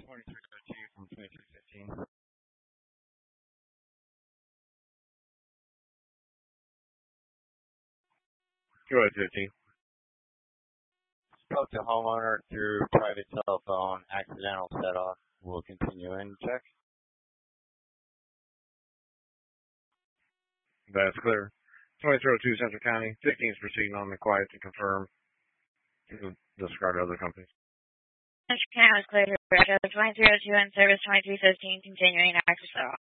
2302 from 2315. Go ahead, 15. Spoke to homeowner through private telephone, accidental set off. We'll continue in check. That's clear. 2302 Central County. 15 is proceeding on the quiet to confirm. Disregard other companies. Central County was cleared. 2302 in service 2315, continuing access set off.